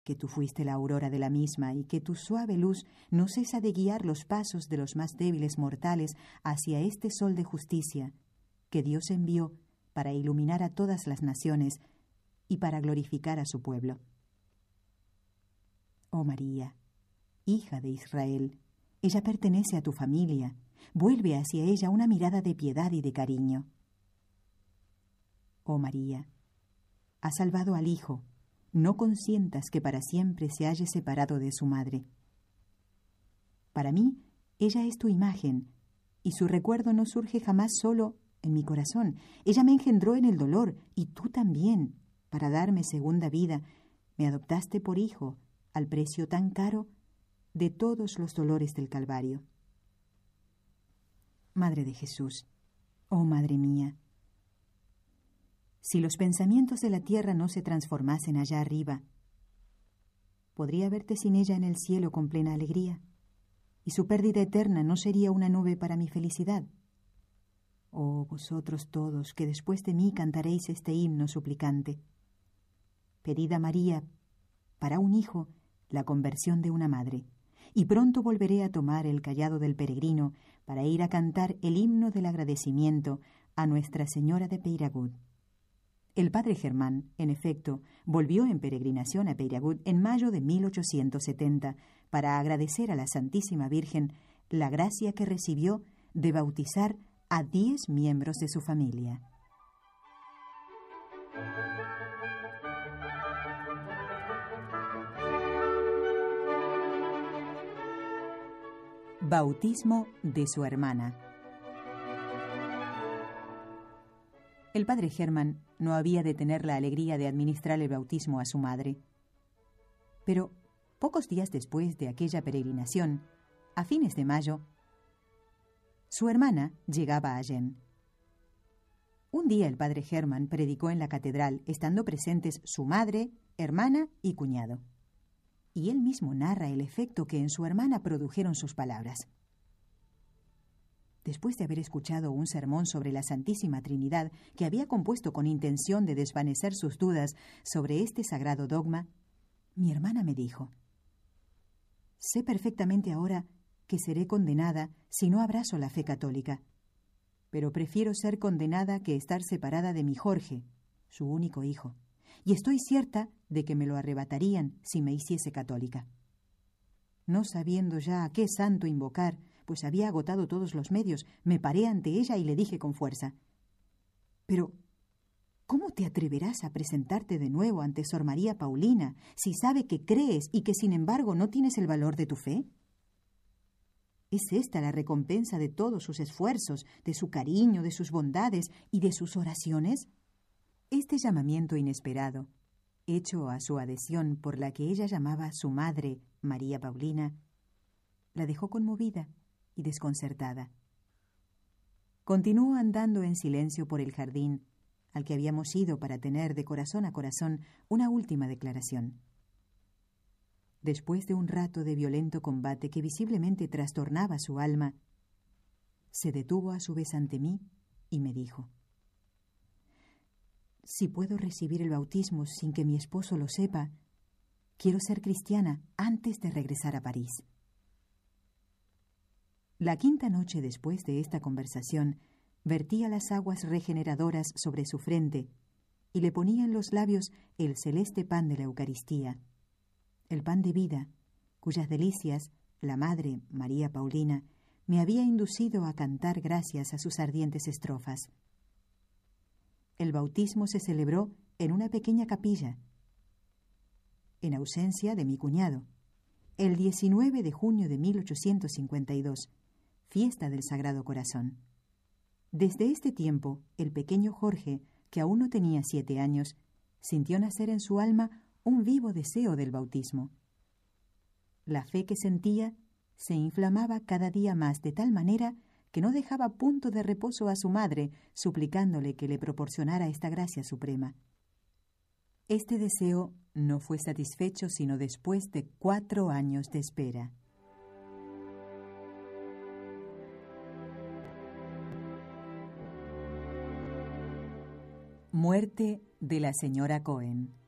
que tú fuiste la aurora de la misma y que tu suave luz no cesa de guiar los pasos de los más débiles mortales hacia este sol de justicia que Dios envió para iluminar a todas las naciones y para glorificar a su pueblo. Oh María, hija de Israel, ella pertenece a tu familia, vuelve hacia ella una mirada de piedad y de cariño. Oh María, has salvado al Hijo, no consientas que para siempre se halle separado de su madre. Para mí, ella es tu imagen, y su recuerdo no surge jamás solo en mi corazón. Ella me engendró en el dolor, y tú también, para darme segunda vida, me adoptaste por hijo, al precio tan caro de todos los dolores del Calvario. Madre de Jesús, oh Madre mía, si los pensamientos de la tierra no se transformasen allá arriba, ¿podría verte sin ella en el cielo con plena alegría? ¿Y su pérdida eterna no sería una nube para mi felicidad? Oh, vosotros todos, que después de mí cantaréis este himno suplicante. Pedid a María, para un hijo, la conversión de una madre, y pronto volveré a tomar el cayado del peregrino para ir a cantar el himno del agradecimiento a Nuestra Señora de Peyragut. El padre Germán, en efecto, volvió en peregrinación a Peyragut en mayo de 1870 para agradecer a la Santísima Virgen la gracia que recibió de bautizar a 10 miembros de su familia. Bautismo de su hermana. El padre Germán no había de tener la alegría de administrar el bautismo a su madre. Pero, pocos días después de aquella peregrinación, a fines de mayo, su hermana llegaba a Jean. Un día el padre Germán predicó en la catedral, estando presentes su madre, hermana y cuñado. Y él mismo narra el efecto que en su hermana produjeron sus palabras. Después de haber escuchado un sermón sobre la Santísima Trinidad que había compuesto con intención de desvanecer sus dudas sobre este sagrado dogma, mi hermana me dijo: sé perfectamente ahora que seré condenada si no abrazo la fe católica, pero prefiero ser condenada que estar separada de mi Jorge, su único hijo, y estoy cierta de que me lo arrebatarían si me hiciese católica. No sabiendo ya a qué santo invocar, pues había agotado todos los medios, me paré ante ella y le dije con fuerza: pero, ¿cómo te atreverás a presentarte de nuevo ante Sor María Paulina si sabe que crees y que sin embargo no tienes el valor de tu fe? ¿Es esta la recompensa de todos sus esfuerzos, de su cariño, de sus bondades y de sus oraciones? Este llamamiento inesperado, hecho a su adhesión por la que ella llamaba su madre, María Paulina, la dejó conmovida y desconcertada. Continuó andando en silencio por el jardín, al que habíamos ido para tener de corazón a corazón una última declaración. Después de un rato de violento combate que visiblemente trastornaba su alma, se detuvo a su vez ante mí y me dijo: si puedo recibir el bautismo sin que mi esposo lo sepa, quiero ser cristiana antes de regresar a París. La quinta noche después de esta conversación, vertía las aguas regeneradoras sobre su frente y le ponía en los labios el celeste pan de la Eucaristía, el pan de vida, cuyas delicias la madre, María Paulina, me había inducido a cantar gracias a sus ardientes estrofas. El bautismo se celebró en una pequeña capilla, en ausencia de mi cuñado, el 19 de junio de 1852, fiesta del Sagrado Corazón. Desde este tiempo, el pequeño Jorge, que aún no tenía 7 años, sintió nacer en su alma un vivo deseo del bautismo. La fe que sentía se inflamaba cada día más de tal manera que no dejaba punto de reposo a su madre, suplicándole que le proporcionara esta gracia suprema. Este deseo no fue satisfecho sino después de 4 años de espera. Muerte de la señora Cohen.